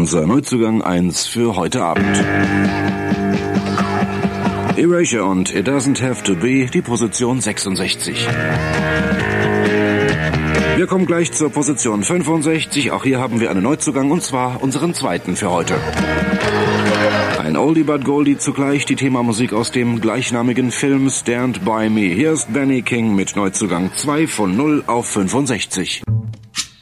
unser Neuzugang 1 für heute Abend. Erasure und It Doesn't Have to Be, die Position 66. Wir kommen gleich zur Position 65. Auch hier haben wir einen Neuzugang, und zwar unseren zweiten für heute. Ein Oldie but Goldie, zugleich die Themamusik aus dem gleichnamigen Film Stand By Me. Hier ist Benny King mit Neuzugang 2 von 0 auf 65.